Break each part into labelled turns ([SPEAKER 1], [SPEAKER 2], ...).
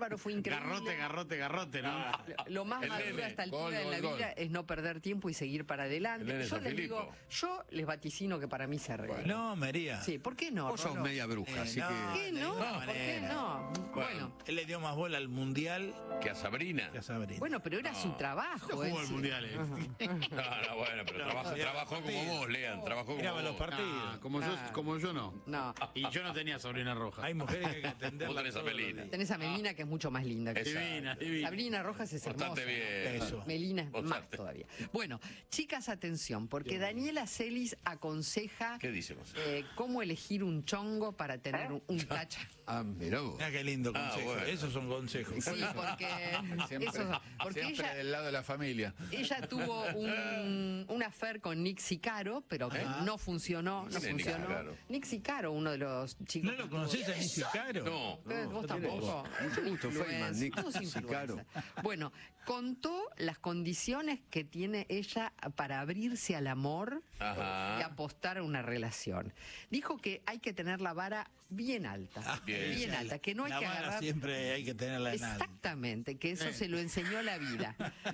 [SPEAKER 1] bárbaro, fue increíble.
[SPEAKER 2] Garrote, ¿no?
[SPEAKER 1] Lo más
[SPEAKER 3] El
[SPEAKER 1] maduro
[SPEAKER 3] nene.
[SPEAKER 1] a esta altura
[SPEAKER 3] Gol,
[SPEAKER 1] en
[SPEAKER 3] gol,
[SPEAKER 1] la
[SPEAKER 3] gol.
[SPEAKER 1] vida es no perder tiempo y seguir para
[SPEAKER 3] El
[SPEAKER 1] adelante.
[SPEAKER 3] nene
[SPEAKER 1] Yo
[SPEAKER 3] San
[SPEAKER 1] les
[SPEAKER 3] Filipo.
[SPEAKER 1] digo, yo les vaticino que para mí se arregla.
[SPEAKER 4] No, María.
[SPEAKER 1] Sí, ¿por qué no?
[SPEAKER 5] Vos sos
[SPEAKER 1] Rolo?
[SPEAKER 5] media bruja, así
[SPEAKER 4] no.
[SPEAKER 5] que...
[SPEAKER 1] ¿Qué no?
[SPEAKER 4] No,
[SPEAKER 1] ¿Por qué
[SPEAKER 4] manera.
[SPEAKER 1] no? Bueno,
[SPEAKER 4] Él le dio más bola al mundial
[SPEAKER 3] Que a Sabrina.
[SPEAKER 4] que a Sabrina.
[SPEAKER 1] bueno, pero era su trabajo.
[SPEAKER 2] No jugó
[SPEAKER 1] él
[SPEAKER 2] el
[SPEAKER 1] sí.
[SPEAKER 2] mundial,
[SPEAKER 3] No, bueno, pero trabajó como
[SPEAKER 4] partidos.
[SPEAKER 3] vos, Lean. Trabajó como
[SPEAKER 4] Miraba los
[SPEAKER 3] vos.
[SPEAKER 4] partidos.
[SPEAKER 2] Ah, como yo no.
[SPEAKER 1] No.
[SPEAKER 2] Y yo no tenía sobrina roja.
[SPEAKER 4] Hay mujeres que hay que atender.
[SPEAKER 3] Vos tenés a Melina.
[SPEAKER 1] Tenés a Melina, que es mucho más linda que
[SPEAKER 3] Exacto.
[SPEAKER 2] Divina.
[SPEAKER 1] Sabrina Rojas es hermosa.
[SPEAKER 3] Bastante bien.
[SPEAKER 4] Eso.
[SPEAKER 1] Melina es más
[SPEAKER 3] Bastante.
[SPEAKER 1] todavía. Bueno, chicas, atención, porque Daniela Celis aconseja
[SPEAKER 3] ¿Qué dice vos?
[SPEAKER 1] cómo elegir un chongo para tener un tacha.
[SPEAKER 5] Ah, mirá vos.
[SPEAKER 4] Mira qué lindo consejo.
[SPEAKER 3] bueno.
[SPEAKER 4] Esos son consejos.
[SPEAKER 1] Sí, porque, porque
[SPEAKER 5] Siempre
[SPEAKER 1] ella,
[SPEAKER 5] del lado de la familia.
[SPEAKER 1] ella tuvo un affair con Nick Sicaro, pero que no funcionó. No
[SPEAKER 3] ¿Quién es Nick
[SPEAKER 1] funcionó.
[SPEAKER 3] Sicaro?
[SPEAKER 1] Nick Sicaro, uno de los chicos.
[SPEAKER 4] ¿No lo
[SPEAKER 1] que tuvo-
[SPEAKER 4] conocés a Nisi Caro?
[SPEAKER 3] No.
[SPEAKER 1] Vos tampoco.
[SPEAKER 5] Mucho gusto, Feynman, Nick
[SPEAKER 1] Todos
[SPEAKER 5] Sicaro.
[SPEAKER 1] influencers. Bueno, contó las condiciones que tiene ella para abrirse al amor
[SPEAKER 3] Ajá.
[SPEAKER 1] y apostar a una relación. Dijo que hay que tener la vara bien alta.
[SPEAKER 3] bien.
[SPEAKER 1] Alta, que no hay
[SPEAKER 4] La
[SPEAKER 1] que
[SPEAKER 4] vara
[SPEAKER 1] agarrar.
[SPEAKER 4] siempre hay que tenerla en alto.
[SPEAKER 1] Exactamente, que eso se lo enseñó la vida.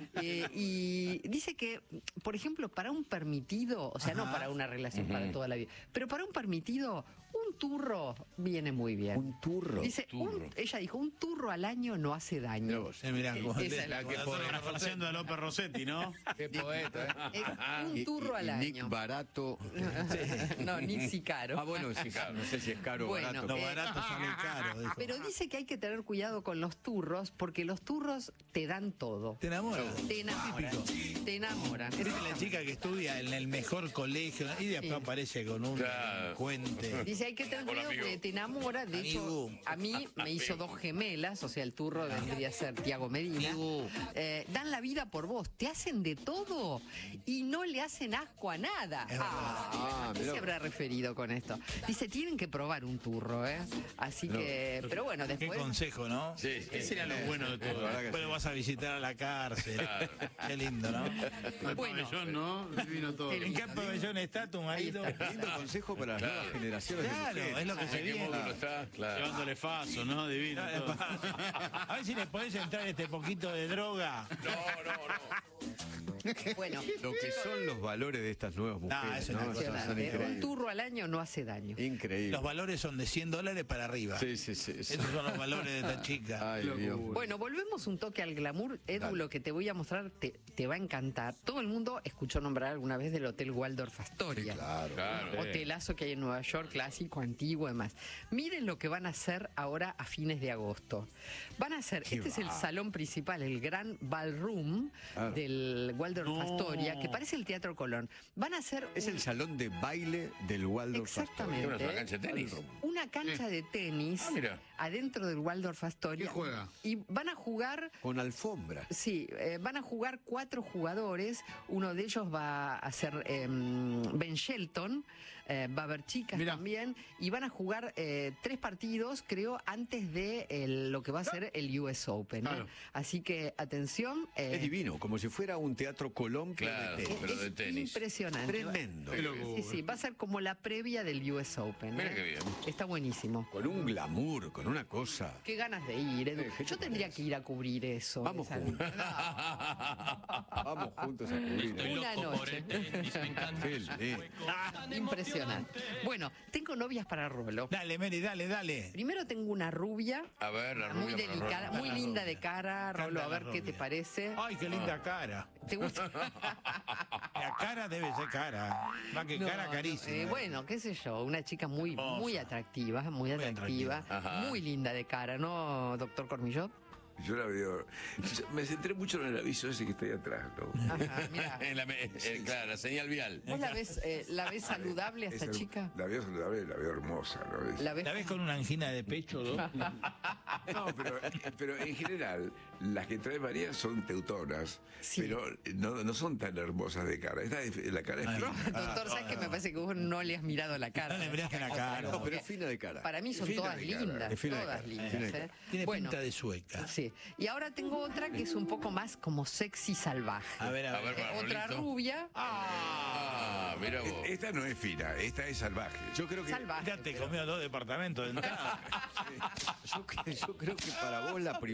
[SPEAKER 1] Y dice que, por ejemplo, para un permitido, o sea, no para una relación para toda la vida, pero para un permitido, un turro viene muy bien.
[SPEAKER 5] Un turro.
[SPEAKER 1] Dice, ella dijo, un turro al año no hace daño.
[SPEAKER 4] Mirá, como
[SPEAKER 1] Esa es la
[SPEAKER 4] como
[SPEAKER 1] cosa.
[SPEAKER 4] la
[SPEAKER 2] Parafraseando a López Rossetti, ¿no?
[SPEAKER 5] Qué poeta,
[SPEAKER 1] Un turro al
[SPEAKER 5] Nick
[SPEAKER 1] año.
[SPEAKER 5] barato.
[SPEAKER 1] No, Nick Sicaro.
[SPEAKER 5] Ah, bueno, sí, no sé si es caro o
[SPEAKER 1] Bueno,
[SPEAKER 5] barato.
[SPEAKER 4] Lo barato sale caro. Dijo.
[SPEAKER 1] Pero dice que hay que tener cuidado con los turros, porque los turros te dan todo.
[SPEAKER 4] ¿Te enamoras?
[SPEAKER 1] Te enamoran. Te enamoran.
[SPEAKER 4] Viste la chica que estudia en el mejor colegio y después
[SPEAKER 1] Sí.
[SPEAKER 4] aparece con un
[SPEAKER 3] Claro.
[SPEAKER 4] cuente.
[SPEAKER 1] Dice, hay que tener
[SPEAKER 3] Hola,
[SPEAKER 1] cuidado
[SPEAKER 3] amigo.
[SPEAKER 1] porque te enamora. De hecho,
[SPEAKER 4] Amigo.
[SPEAKER 1] a mí me hizo dos gemelas, o sea, el turro vendría a ser Tiago Medina.
[SPEAKER 4] Amigo.
[SPEAKER 1] Dan la vida por vos, te hacen de todo y no le hacen asco a nada. ¿A qué
[SPEAKER 5] mirá.
[SPEAKER 1] se habrá referido con esto? Dice, tienen que probar un turro, ¿eh? Así que, pero bueno,
[SPEAKER 4] Qué
[SPEAKER 1] después...
[SPEAKER 4] consejo, ¿no?
[SPEAKER 3] Sí, sí.
[SPEAKER 2] ¿Qué sería lo bueno de todo?
[SPEAKER 4] Después vas a visitar a la cárcel. Qué lindo, ¿no?
[SPEAKER 2] El
[SPEAKER 1] Bueno.
[SPEAKER 2] pabellón, ¿no? Divino todo.
[SPEAKER 1] Qué
[SPEAKER 4] ¿En qué pabellón está tu marido?
[SPEAKER 1] Ahí está.
[SPEAKER 5] Lindo consejo para las nuevas generaciones. de
[SPEAKER 4] Claro,
[SPEAKER 5] mujeres.
[SPEAKER 4] es lo que se
[SPEAKER 3] ¿En qué
[SPEAKER 4] viene.
[SPEAKER 3] módulo está? Claro.
[SPEAKER 2] Llevándole faso, ¿no? Divino todo.
[SPEAKER 4] A ver si le podés entrar este poquito de droga.
[SPEAKER 3] No.
[SPEAKER 1] Bueno,
[SPEAKER 5] Lo que son los valores de estas nuevas mujeres.
[SPEAKER 4] es una
[SPEAKER 5] ¿no?
[SPEAKER 4] cosa
[SPEAKER 5] Son
[SPEAKER 1] impresionante. Un
[SPEAKER 5] increíbles.
[SPEAKER 1] turro al año no hace daño.
[SPEAKER 5] Increíble.
[SPEAKER 4] Los valores son de $100 para arriba.
[SPEAKER 5] Sí.
[SPEAKER 4] Esos son los valores de esta chica.
[SPEAKER 5] Ay, Dios.
[SPEAKER 1] Bueno, volvemos un toque al glamour. Edu,
[SPEAKER 5] Dale.
[SPEAKER 1] lo que te voy a mostrar te va a encantar. Todo el mundo escuchó nombrar alguna vez del Hotel Waldorf Astoria.
[SPEAKER 3] Claro.
[SPEAKER 1] Hotelazo que hay en Nueva York, clásico, antiguo, demás. Miren lo que van a hacer ahora a fines de agosto. Van a hacer, este es el salón principal, el Gran Ballroom del Waldorf Astoria, que parece el Teatro Colón. Van a hacer
[SPEAKER 5] Es el salón de baile del Waldorf
[SPEAKER 1] exactamente.
[SPEAKER 3] ¿Qué, una cancha de tenis?
[SPEAKER 1] Una cancha de tenis
[SPEAKER 3] mira.
[SPEAKER 1] adentro del Waldorf Astoria.
[SPEAKER 2] ¿Qué juega?
[SPEAKER 1] Y van a jugar
[SPEAKER 5] con alfombra.
[SPEAKER 1] Sí, van a jugar 4 jugadores. Uno de ellos va a ser Ben Shelton, va a haber chicas
[SPEAKER 2] Mirá.
[SPEAKER 1] también, y van a jugar 3 partidos, creo, antes de lo que va a ser el US Open.
[SPEAKER 2] Claro.
[SPEAKER 1] Así que, atención.
[SPEAKER 5] Es divino, como si fuera un teatro Colón, pero
[SPEAKER 3] Claro.
[SPEAKER 5] de tenis.
[SPEAKER 3] pero de
[SPEAKER 1] es
[SPEAKER 3] tenis.
[SPEAKER 1] impresionante.
[SPEAKER 5] Tremendo.
[SPEAKER 2] Qué locura.
[SPEAKER 1] Sí, va a ser como la previa del US Open.
[SPEAKER 3] Mira qué bien.
[SPEAKER 1] Está buenísimo.
[SPEAKER 5] Con un glamour, con una cosa.
[SPEAKER 1] Qué ganas de ir, Edu.
[SPEAKER 5] ¿qué te
[SPEAKER 1] Yo tendría
[SPEAKER 5] parece?
[SPEAKER 1] que ir a cubrir eso.
[SPEAKER 5] Vamos
[SPEAKER 1] Esa-
[SPEAKER 5] juntos. Vamos juntos a cubrir.
[SPEAKER 1] Una noche.
[SPEAKER 5] Qué lindo.
[SPEAKER 1] Impresionante. Bueno, tengo novias para Rolo.
[SPEAKER 4] Dale, Mary, dale.
[SPEAKER 1] Primero tengo una rubia,
[SPEAKER 3] A ver, la
[SPEAKER 1] muy
[SPEAKER 3] rubia para
[SPEAKER 1] delicada,
[SPEAKER 3] Rolo.
[SPEAKER 1] muy linda de cara, Rolo, a
[SPEAKER 4] Canta la
[SPEAKER 1] ver qué te
[SPEAKER 4] rubia.
[SPEAKER 1] parece.
[SPEAKER 4] Ay, qué linda cara.
[SPEAKER 1] ¿Te gusta?
[SPEAKER 4] La cara debe ser cara. Más que
[SPEAKER 1] No,
[SPEAKER 4] cara,
[SPEAKER 1] no,
[SPEAKER 4] carísima.
[SPEAKER 1] bueno, qué sé yo, una chica muy
[SPEAKER 4] Hermosa.
[SPEAKER 1] atractiva, muy atractiva,
[SPEAKER 3] Ajá.
[SPEAKER 1] muy linda de cara, ¿no, doctor Cormillot?
[SPEAKER 6] Yo la veo. Me centré mucho en el aviso ese que está ahí atrás, ¿no?
[SPEAKER 1] Ajá, mira.
[SPEAKER 3] Claro, la señal vial.
[SPEAKER 1] ¿Vos la ves saludable a esta chica?
[SPEAKER 6] La veo saludable, la veo hermosa, ¿no?
[SPEAKER 1] ¿La ves?
[SPEAKER 4] ¿La ves con una angina de pecho, no?
[SPEAKER 6] No, pero en general, las que trae María son teutonas,
[SPEAKER 1] Sí.
[SPEAKER 6] pero no son tan hermosas de cara. La cara es fina.
[SPEAKER 1] Doctor, ¿sabes que me parece que vos no le has mirado la cara?
[SPEAKER 4] No le miraste la cara.
[SPEAKER 5] No, pero es fina de cara.
[SPEAKER 1] Para mí son
[SPEAKER 6] Fina
[SPEAKER 1] todas
[SPEAKER 6] de cara.
[SPEAKER 1] lindas,
[SPEAKER 5] Es fina de
[SPEAKER 1] todas
[SPEAKER 5] cara.
[SPEAKER 1] lindas.
[SPEAKER 5] Fina de
[SPEAKER 1] ¿eh?
[SPEAKER 5] cara.
[SPEAKER 4] Tiene
[SPEAKER 1] Bueno,
[SPEAKER 4] pinta de sueca.
[SPEAKER 1] sí. Y ahora tengo otra que es un poco más como sexy salvaje.
[SPEAKER 4] A ver,
[SPEAKER 3] A ver, para
[SPEAKER 1] Otra
[SPEAKER 3] Rolito.
[SPEAKER 1] rubia.
[SPEAKER 3] Ah, mira vos.
[SPEAKER 6] Esta no es fina, esta es salvaje.
[SPEAKER 5] Yo creo que,
[SPEAKER 1] Salvaje.
[SPEAKER 4] Ya te
[SPEAKER 1] pero-
[SPEAKER 4] comió 2 departamentos de entrada.
[SPEAKER 5] yo creo que para vos la primera